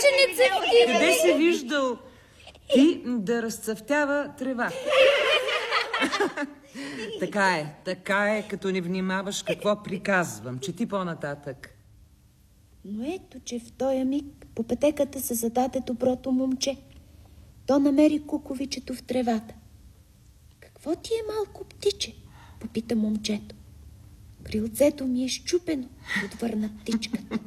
че не цъфти. Къде си виждал ти да разцъфтява трева? Така е, като не внимаваш какво приказвам. Чети по-нататък. Но ето, че в този миг по пътеката се зададе доброто момче. То намери куковичето в тревата. Какво ти е, малко птиче? Попита момчето. Крилцето ми е счупено, отвърна птичката.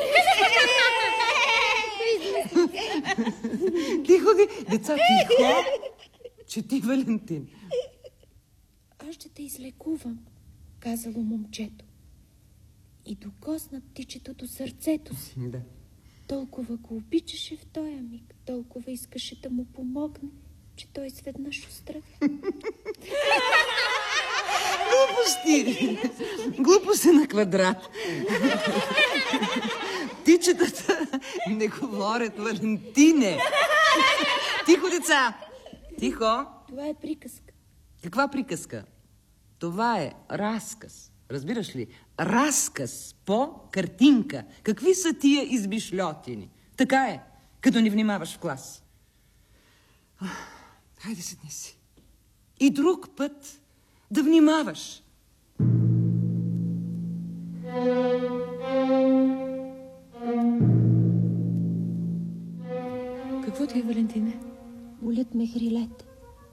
Тихо ви, деца, тихо. Чети, Валентин. Аз ще те излекувам, казало момчето. И докосна птичето до сърцето си. Да. Толкова го обичаше в този миг, толкова искаше да му помогне, че той сведнъж оздравя. Глупости! Глупости на квадрат. Птичетата не говорят, Валентине. Тихо, деца! Тихо! Това е приказка. Каква приказка? Това е разказ. Разбираш ли? Разказ по картинка. Какви са тия избишльотини? Така е, като не внимаваш в клас. Хайде, седни си. И друг път да внимаваш. Какво ти е, Валентине? Болят ме хрилете.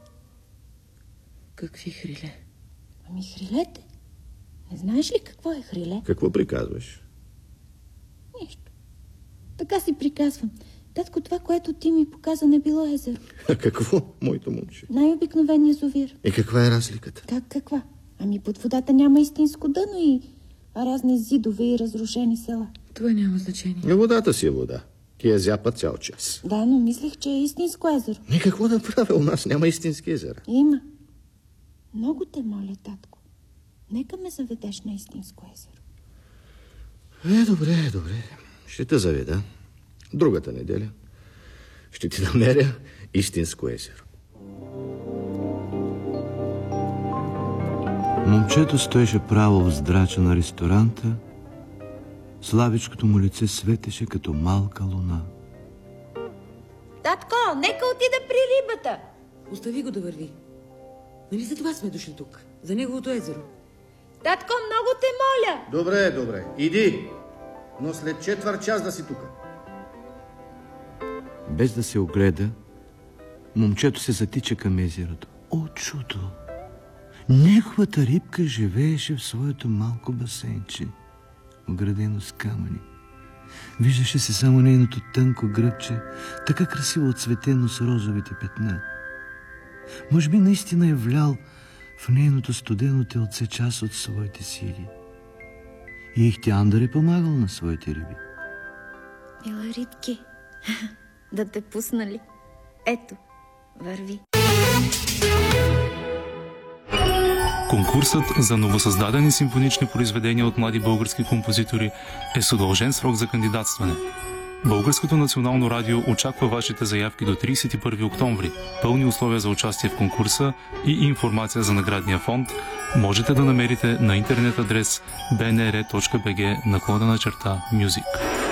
Какви хриле? Ами хрилете. Не знаеш ли какво е хриле? Какво приказваш? Нищо. Така си приказвам. Татко, това, което ти ми показа, не било езеро. А какво, моето момче? Най-обикновен язовир. И каква е разликата? Как каква? Ами под водата няма истинско дъно и разни зидове и разрушени села. Това няма значение. И водата си е вода. Ти я зяпа цял час. Да, но мислех, че е истинско езеро. И какво да правя? У нас няма истински езера. Има. Много те моля, татко. Нека ме заведеш на истинско езеро. Добре. Ще те заведа. Другата неделя ще ти намеря истинско езеро. Момчето стоеше право в здрача на ресторанта. Славичкото му лице светеше като малка луна. Татко, нека отида при рибата. Остави го да върви. Нали за това сме дошли тук? За неговото езеро. Татко, много те моля. Добре. Иди. Но след четвърт час да си тук. Без да се огледа, момчето се затича към езерото. О, чудо! Неговата рибка живееше в своето малко басейнче, оградено с камъни. Виждаше се само нейното тънко гръбче, така красиво отцветено с розовите петна. Може би наистина е влял в нейното студено телце част от своите сили. И Ихтиандър е помагал на своите риби. Мила рибки, да те пусна ли? Ето, върви. Конкурсът за новосъздадени симфонични произведения от млади български композитори е с удължен срок за кандидатстване. Българското национално радио очаква вашите заявки до 31 октомври. Пълни условия за участие в конкурса и информация за наградния фонд можете да намерите на интернет адрес bnr.bg/music.